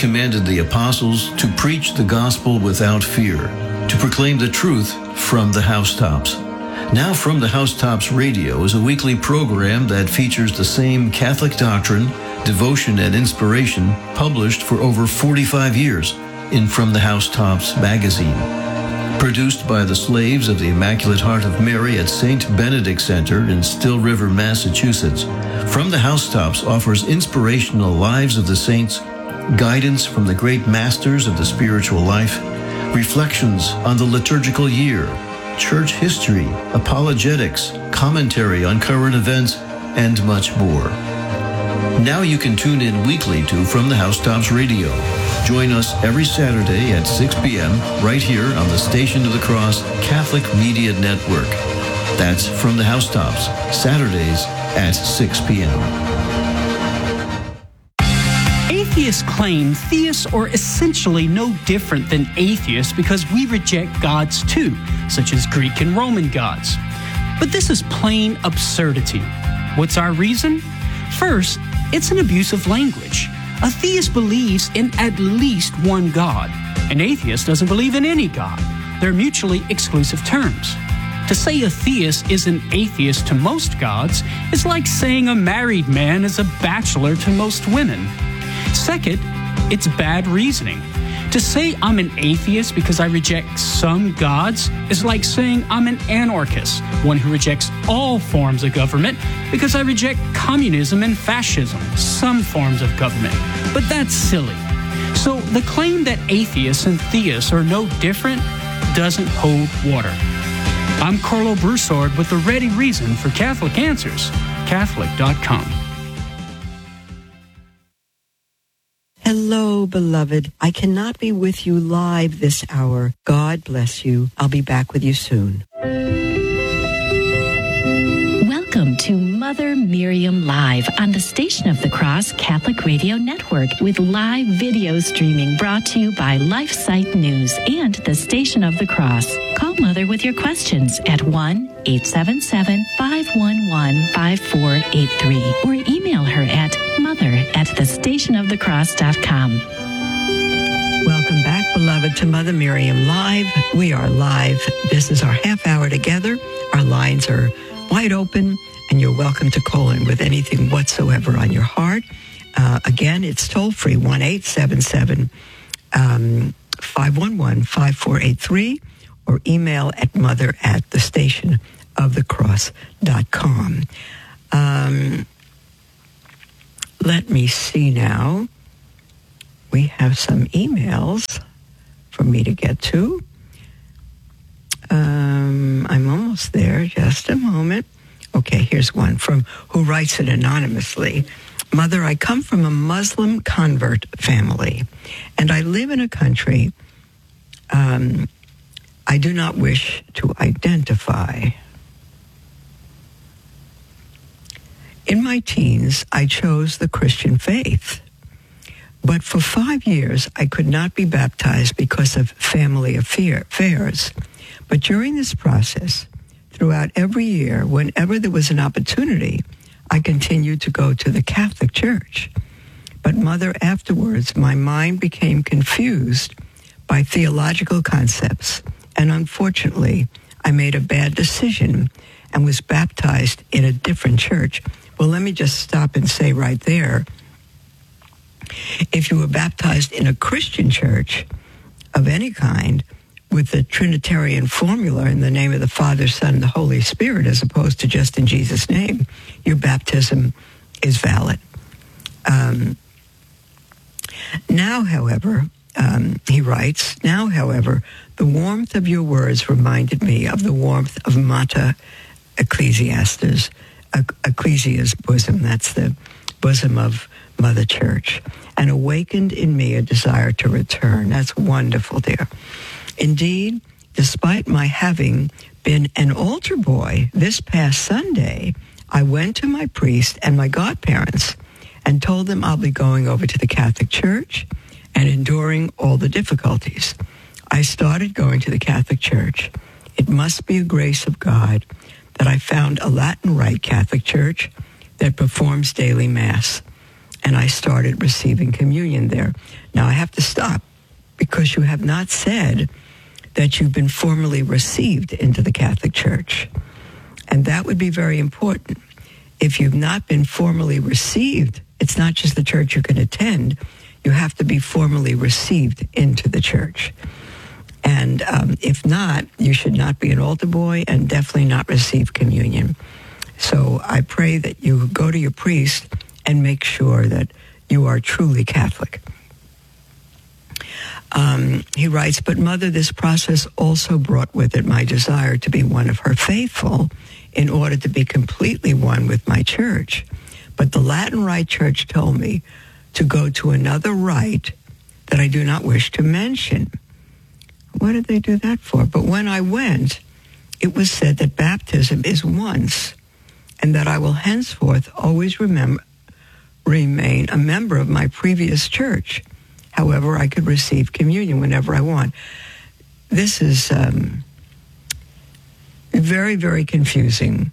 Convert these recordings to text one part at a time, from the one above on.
commanded the apostles to preach the gospel without fear, to proclaim the truth from the housetops. Now From the Housetops Radio is a weekly program that features the same Catholic doctrine, devotion, and inspiration published for over 45 years in From the Housetops magazine. Produced by the Slaves of the Immaculate Heart of Mary at St. Benedict Center in Still River, Massachusetts, From the Housetops offers inspirational lives of the saints, guidance from the great masters of the spiritual life, reflections on the liturgical year, church history, apologetics, commentary on current events, and much more. Now you can tune in weekly to From the Housetops Radio. Join us every Saturday at 6 p.m. right here on the Station of the Cross Catholic Media Network. That's From the Housetops, Saturdays at 6 p.m. Atheists claim theists are essentially no different than atheists because we reject gods too, such as Greek and Roman gods. But this is plain absurdity. What's our reason? First, it's an abuse of language. A theist believes in at least one God. An atheist doesn't believe in any God. They're mutually exclusive terms. To say a theist is an atheist to most gods is like saying a married man is a bachelor to most women. Second, it's bad reasoning. To say I'm an atheist because I reject some gods is like saying I'm an anarchist, one who rejects all forms of government because I reject communism and fascism, some forms of government. But that's silly. So the claim that atheists and theists are no different doesn't hold water. I'm Carlo Broussard with the ready reason for Catholic Answers, Catholic.com. Hello, beloved. I cannot be with you live this hour. God bless you. I'll be back with you soon. Welcome to Mother Miriam Live on the Station of the Cross Catholic Radio Network with live video streaming brought to you by LifeSite News and the Station of the Cross. Call Mother with your questions at 1-877-511-5483 or email her at mother@thestationofthecross.com. Welcome back, beloved, to Mother Miriam Live. We are live. This is our half hour together. Our lines are wide open, and you're welcome to call in with anything whatsoever on your heart. Again, it's toll-free, 1-877-511-5483, or email at mother@thestationofthecross.com. Let me see now. We have some emails for me to get to. I'm almost there. Just a moment. Okay, here's one from who writes it anonymously. Mother, I come from a Muslim convert family, and I live in a country I do not wish to identify. In my teens, I chose the Christian faith. But for 5 years, I could not be baptized because of family affairs. But during this process, throughout every year, whenever there was an opportunity, I continued to go to the Catholic Church. But Mother, afterwards, my mind became confused by theological concepts. And unfortunately, I made a bad decision and was baptized in a different church. Well, let me just stop and say right there, if you were baptized in a Christian church of any kind with the Trinitarian formula in the name of the Father, Son, and the Holy Spirit, as opposed to just in Jesus' name, your baptism is valid. Now, however, he writes, now, however, the warmth of your words reminded me of the warmth of Mater Ecclesia's bosom. That's the bosom of Mother Church, and awakened in me a desire to return. That's wonderful, dear. Indeed, despite my having been an altar boy this past Sunday, I went to my priest and my godparents and told them I'll be going over to the Catholic Church and enduring all the difficulties. I started going to the Catholic Church. It must be a grace of God that I found a Latin Rite Catholic Church that performs daily Mass. and I started receiving communion there. Now, I have to stop because you have not said that you've been formally received into the Catholic Church. And that would be very important. If you've not been formally received, it's not just the church you can attend. You have to be formally received into the church. And if not, you should not be an altar boy and definitely not receive communion. So I pray that you go to your priest and make sure that you are truly Catholic. He writes, but Mother, this process also brought with it my desire to be one of her faithful in order to be completely one with my church. But the Latin Rite Church told me to go to another rite that I do not wish to mention. What did they do that for? But when I went, it was said that baptism is once, and that I will henceforth always remain a member of my previous church. However, I could receive communion whenever I want. This is very, very confusing.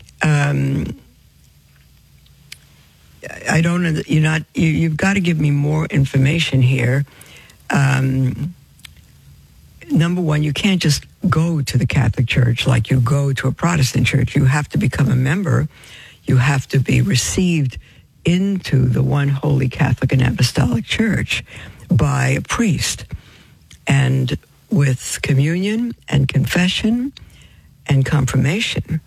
I don't know. You've got to give me more information here. Number one, you can't just go to the Catholic Church like you go to a Protestant church. You have to become a member. You have to be received into the one holy Catholic and Apostolic Church by a priest, and with communion and confession and confirmation.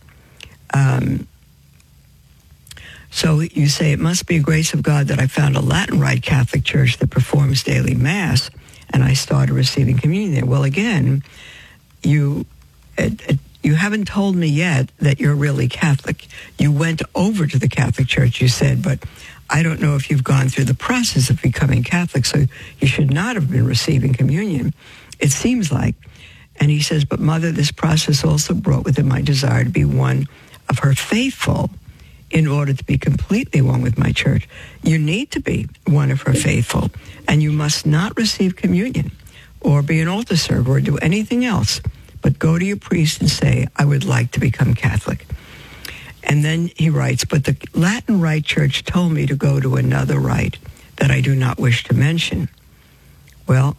So you say, it must be a grace of God that I found a Latin Rite Catholic church that performs daily Mass, and I started receiving communion there. Well, again, you haven't told me yet that you're really Catholic. You went over to the Catholic Church, you said, but I don't know if you've gone through the process of becoming Catholic, so you should not have been receiving communion, it seems like. And he says, but Mother, this process also brought with it my desire to be one of her faithful in order to be completely one with my church. You need to be one of her faithful, and you must not receive communion or be an altar server or do anything else, but go to your priest and say, I would like to become Catholic. And then he writes, but the Latin Rite Church told me to go to another rite that I do not wish to mention. Well,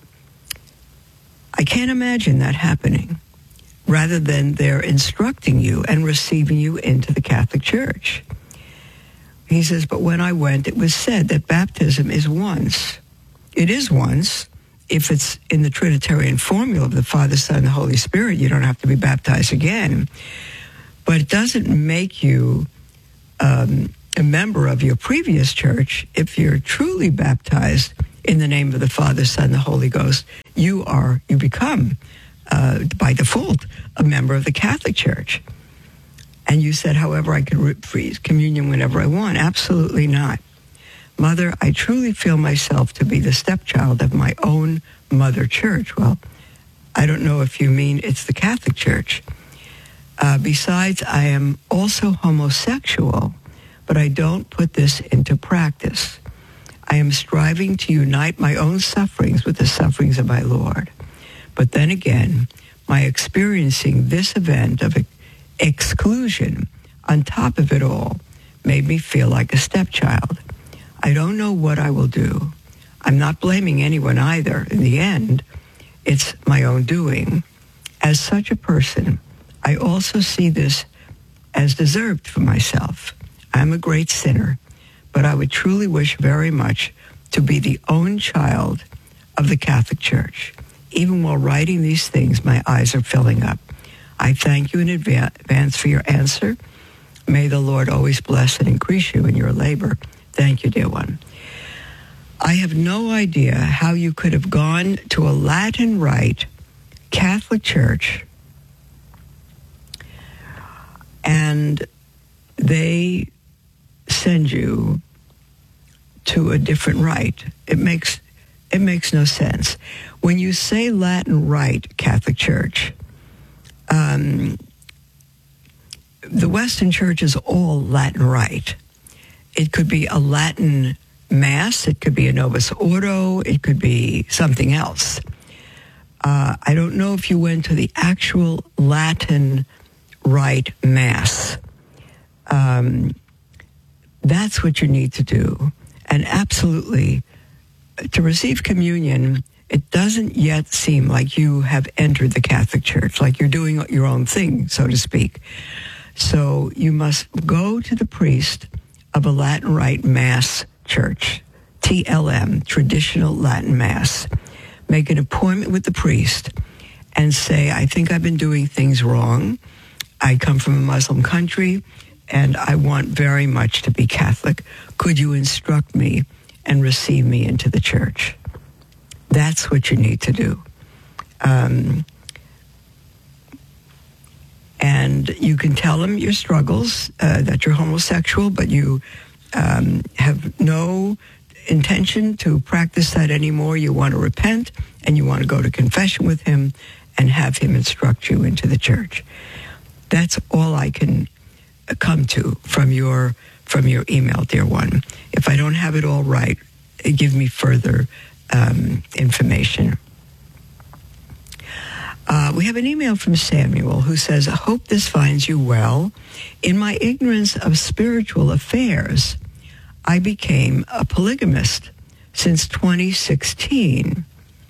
I can't imagine that happening, rather than they're instructing you and receiving you into the Catholic Church. He says, but when I went, it was said that baptism is once. It is once. If it's in the Trinitarian formula of the Father, Son, and the Holy Spirit, you don't have to be baptized again. But it doesn't make you a member of your previous church. If you're truly baptized in the name of the Father, Son, and the Holy Ghost, you become, by default, a member of the Catholic Church. And you said, however, I could receive communion whenever I want. Absolutely not. Mother, I truly feel myself to be the stepchild of my own mother church. Well, I don't know if you mean it's the Catholic Church. Besides, I am also homosexual, but I don't put this into practice. I am striving to unite my own sufferings with the sufferings of my Lord. But then again, my experiencing this event of exclusion on top of it all made me feel like a stepchild. I don't know what I will do. I'm not blaming anyone either. In the end, it's my own doing. As such a person, I also see this as deserved for myself. I'm a great sinner, but I would truly wish very much to be the own child of the Catholic Church. Even while writing these things, my eyes are filling up. I thank you in advance for your answer. May the Lord always bless and increase you in your labor. Thank you, dear one. I have no idea how you could have gone to a Latin Rite Catholic Church and they send you to a different rite. It makes no sense. When you say Latin Rite Catholic Church, the Western Church is all Latin Rite. It could be a Latin Mass. It could be a Novus Ordo. It could be something else. I don't know if you went to the actual Latin Rite Mass. That's what you need to do. And absolutely, to receive communion, it doesn't yet seem like you have entered the Catholic Church, like you're doing your own thing, so to speak. So you must go to the priest of a Latin Rite Mass church, TLM, Traditional Latin Mass. Make an appointment with the priest and say, I think I've been doing things wrong. I come from a Muslim country, and I want very much to be Catholic. Could you instruct me and receive me into the church? That's what you need to do. And you can tell them your struggles, that you're homosexual, but you have no intention to practice that anymore. You want to repent, and you want to go to confession with him and have him instruct you into the church. That's all I can come to from your email, dear one. If I don't have it all right, give me further information. We have an email from Samuel who says, I hope this finds you well. In my ignorance of spiritual affairs, I became a polygamist since 2016.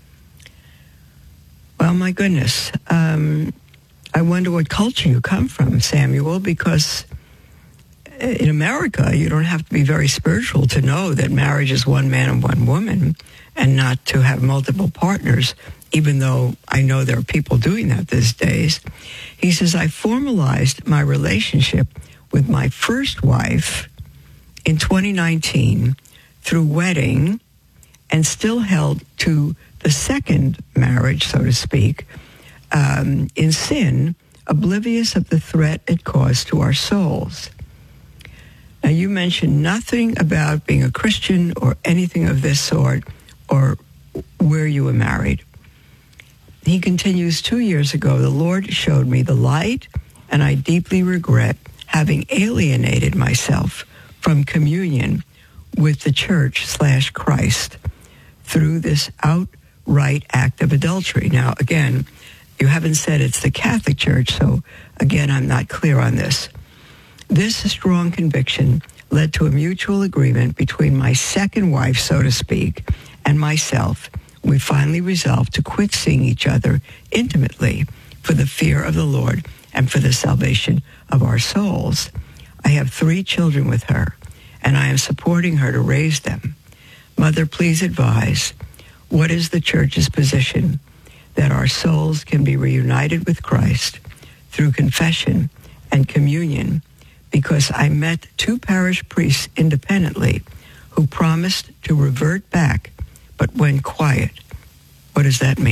Well, my goodness. I wonder what culture you come from, Samuel, because in America, you don't have to be very spiritual to know that marriage is one man and one woman and not to have multiple partners, even though I know there are people doing that these days. He says, I formalized my relationship with my first wife in 2019 through wedding and still held to the second marriage, so to speak, in sin, oblivious of the threat it caused to our souls. Now, you mentioned nothing about being a Christian or anything of this sort or where you were married. He continues, 2 years ago, the Lord showed me the light, and I deeply regret having alienated myself from communion with the church/Christ through this outright act of adultery. Now, again, you haven't said it's the Catholic Church, so again, I'm not clear on this. This strong conviction led to a mutual agreement between my second wife, so to speak, and myself. We finally resolved to quit seeing each other intimately for the fear of the Lord and for the salvation of our souls. I have 3 children with her, and I am supporting her to raise them. Mother, please advise, what is the Church's position that our souls can be reunited with Christ through confession and communion, because I met 2 parish priests independently who promised to revert back but went quiet. What does that mean?